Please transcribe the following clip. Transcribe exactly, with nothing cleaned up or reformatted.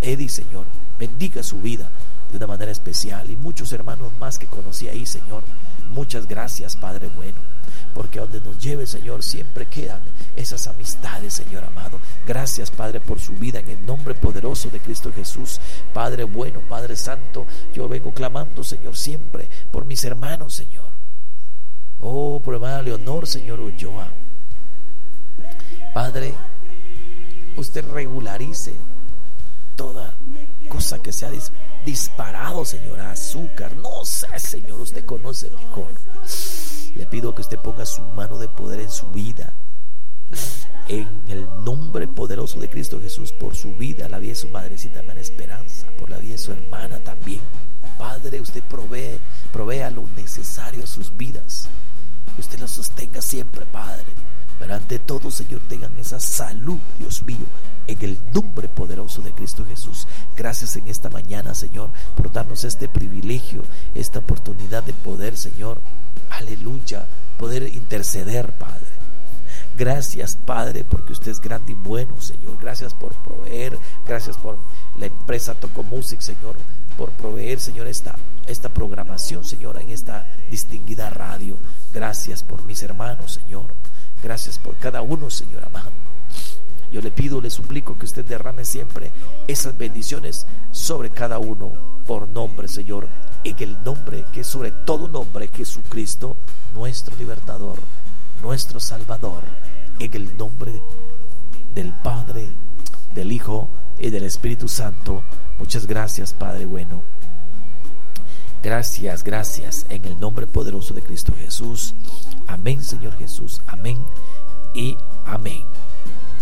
Eddie, Señor, bendiga su vida de una manera especial, y muchos hermanos más que conocí ahí, Señor. Muchas gracias, Padre bueno, porque donde nos lleve, Señor, siempre quedan esas amistades, Señor amado. Gracias, Padre, por su vida, en el nombre poderoso de Cristo Jesús. Padre bueno, Padre santo, yo vengo clamando, Señor, siempre por mis hermanos, Señor. Oh, por hermana Leonor, Señor Ulloa. Padre, usted regularice toda cosa que se ha dis- disparado, Señor, a azúcar. No sé, Señor, usted conoce mejor. Le pido que usted ponga su mano de poder en su vida, en el nombre poderoso de Cristo Jesús, por su vida, la vida de su madrecita hermana Esperanza, por la vida de su hermana también. Padre, usted provee, provea lo necesario a sus vidas, que usted los sostenga siempre, Padre. Pero ante todo, Señor, tengan esa salud, Dios mío, en el nombre poderoso de Cristo Jesús. Gracias en esta mañana, Señor, por darnos este privilegio, esta oportunidad de poder, Señor, aleluya, poder interceder, Padre. Gracias, Padre, porque usted es grande y bueno, Señor. Gracias por proveer, gracias por la empresa Toco Music, Señor, por proveer, Señor, esta, esta programación, Señor, en esta distinguida radio. Gracias por mis hermanos, Señor. Gracias por cada uno, Señor amado. Yo le pido, le suplico que usted derrame siempre esas bendiciones sobre cada uno por nombre, Señor, en el nombre que es sobre todo nombre, Jesucristo, nuestro libertador, nuestro Salvador, en el nombre del Padre, del Hijo y del Espíritu Santo. Muchas gracias, Padre bueno. Gracias, gracias, en el nombre poderoso de Cristo Jesús. Amén, Señor Jesús. Amén y amén.